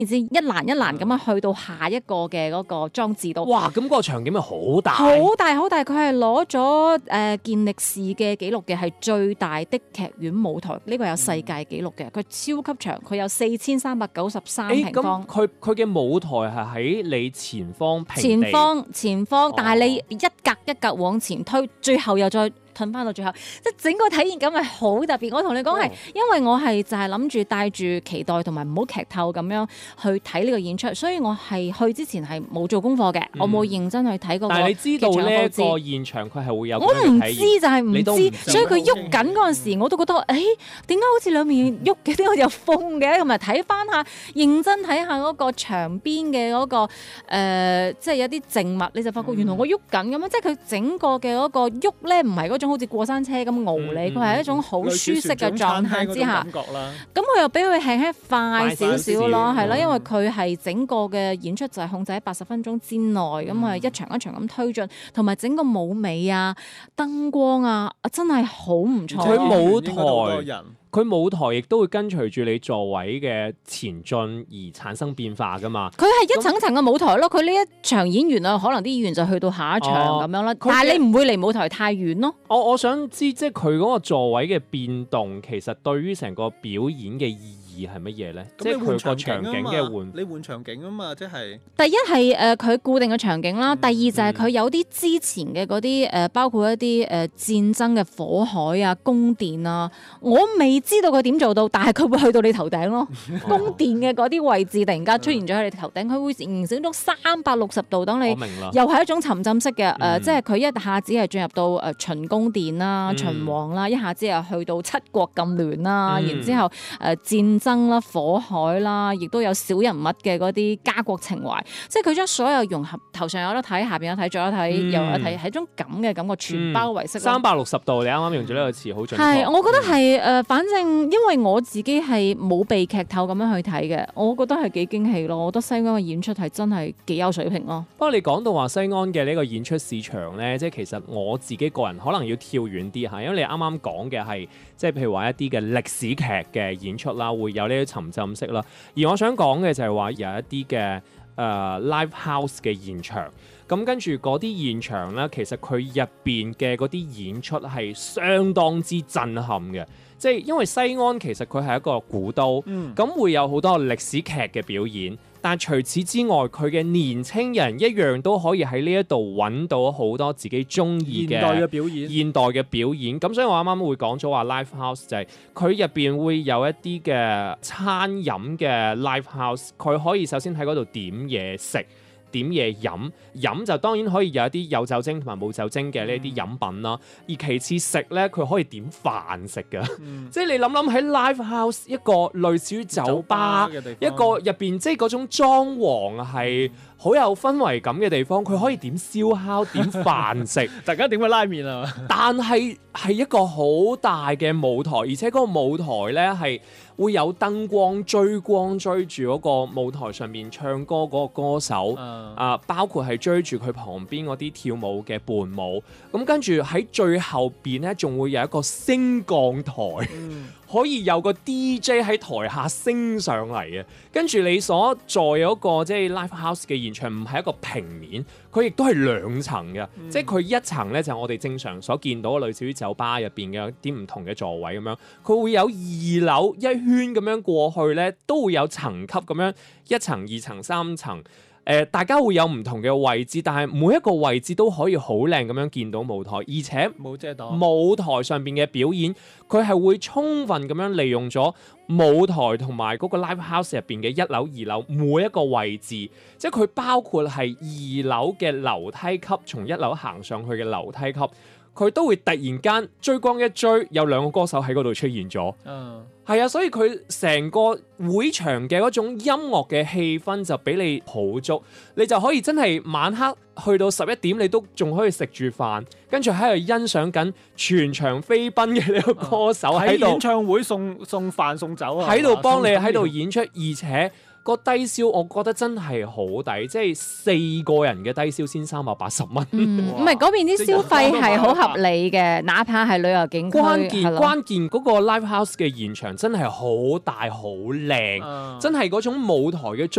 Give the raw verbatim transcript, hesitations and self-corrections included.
知一欄一欄咁樣去到下一個嘅嗰個裝置度。 哇！咁個場景咪好大， 好大好大，佢係攞咗誒健力士嘅紀錄嘅，係最大的劇院舞台，呢個有世界紀錄嘅，佢超級長，佢有四千三百九十三平方。 佢佢嘅舞台係喺你前方平地， 前方前方， 哦、 但係你一格一格往前推，最後又再褪翻到最後，即係整個體驗感係好特別。我同你講係， 哦、 因為我係就係諗住帶住期待同埋唔好劇透咁樣去睇呢個演出，所以我係去之前係冇做功課嘅，嗯、我冇認真去睇嗰個。 但係你知道呢一個現場佢係會有， 我唔知就係唔知， 知所以佢喐緊嗰陣時，我都覺得誒點解好似兩面喐嘅，點解好似有風嘅？同埋睇翻下，認真睇下嗰個牆邊嘅嗰個、呃、即係有啲靜物，你就發覺原來我喐緊咁樣，即係佢整個嘅嗰個喐咧，唔係嗰種好似過山車咁傲你，佢係、嗯、一種好舒適嘅狀態之下。咁佢又俾佢輕輕快少少咯，係咯，因為佢係整個嘅演出就係控制喺八十分鐘之內，咁係、嗯、一場一場咁推進，同埋整個舞美啊、燈光啊，真係好唔錯。 佢舞台。佢舞台亦都會跟隨住你座位嘅前進而產生變化㗎嘛。 佢係一層層嘅舞台咯。佢呢一場演完啊，可能啲演員就去到下一場咁樣啦。哦、但係你唔會離舞台太遠咯。 我我想知即係佢嗰個座位嘅變動，其實對於成個表演嘅意義係乜嘢咧？即係佢個場景嘅換， 你換場景啊嘛，即係第一係誒佢固定嘅場景啦，嗯、第二就係佢有啲之前嘅嗰啲誒，包括一啲誒、呃、戰爭嘅火海啊、宮殿啊，我未知道佢點做到，但係佢會去到你頭頂咯。宮殿嘅嗰啲位置突然間出現咗喺你頭頂，佢會形成咗三百六十度，等你又係一種沉浸式嘅誒、呃，即係佢一下子係進入到誒秦宮殿啦、秦王啦，一下子又去到七國咁亂啦，嗯、然之後誒、呃、戰爭啦、火海啦，亦都有小人物嘅嗰啲家國情懷，即係佢將所有融合，頭上有得睇，下邊有睇，左有睇，右有睇，係一種咁嘅感覺，全包圍式。 三百六十度，你啱啱用咗呢個詞，好準確。 係，我覺得係誒、呃，反正因為我自己係冇被劇透咁樣去睇嘅，我覺得係幾驚喜咯。我覺得西安嘅演出係真係幾有水平咯。 不過你講到話西安嘅呢個演出市場咧，即係其實我自己個人可能要跳遠啲嚇，因為你啱啱講嘅係即係譬如話一啲嘅歷史劇嘅演出啦，會有呢啲沉浸式啦。而我想講嘅就係話有一啲嘅誒 live house 嘅現場，咁跟住嗰啲現場咧，其實佢入邊嘅嗰啲演出係相當之震撼嘅。即係因為西安其實佢係一個古都，咁、嗯、會有好多歷史劇嘅表演。但除此之外，佢嘅年青人一樣都可以喺呢一度揾到好多自己中意嘅現代嘅表演。 現代嘅表演。咁所以我啱啱會講咗話 live house 就係佢入邊會有一啲嘅餐飲嘅 live house，佢可以首先喺嗰度點嘢食。點嘢飲，飲就當然可以有一啲有酒精同埋冇酒精嘅呢啲飲品啦。嗯、而其次食咧，佢可以點飯食㗎，嗯、即係你諗諗喺 live house 一個類似於酒吧，酒吧一個入邊即係嗰種裝潢係好有氛圍感嘅地方，佢可以點燒烤、點飯食， 大家點個拉麵啊！ 但係係一個好大嘅舞台，而且嗰個舞台咧係會有燈光追光追住嗰個舞台上面唱歌嗰個歌手，啊、呃，包括係追住佢旁邊嗰啲跳舞嘅伴舞，咁跟住喺最後邊咧，仲會有一個升降台。嗯可以有個 D J 喺台下升上嚟嘅，跟住你所在有一個即係 live house 嘅現場，唔係一個平面，佢亦都係兩層嘅，嗯、即係佢一層咧就係我哋正常所見到嘅類似於酒吧入邊嘅啲唔同嘅座位咁樣，佢會有二樓一圈咁樣過去咧，都會有層級咁樣一層、二層、三層。誒、呃，大家會有唔同嘅位置，但係每一個位置都可以好靚咁樣見到舞台，而且冇遮擋。 舞台上邊嘅表演，佢係會充分咁樣利用咗舞台同埋嗰個 live house 入邊嘅一樓、二樓每一個位置，即係佢包括係二樓嘅樓梯級，從一樓行上去嘅樓梯級。佢都會突然間追光一追，有兩個歌手喺嗰度出現咗。嗯，係啊，所以佢成個會場嘅嗰種音樂嘅氣氛就俾你好足，你就可以真係晚黑去到十一點，你都仲可以食住飯，跟住喺度欣賞緊全場飛奔嘅呢個歌手喺度、 嗯、演唱會送送飯送酒啊， 喺度幫你喺度演出，而且。個低消我覺得真係好抵，即係四個人嘅低消先三百八十蚊。 唔係嗰邊啲消費係好合理嘅，哪怕係旅遊景區。 關鍵係咯關鍵嗰個 live house 嘅現場真係好大好靚，嗯、真係嗰種舞台嘅。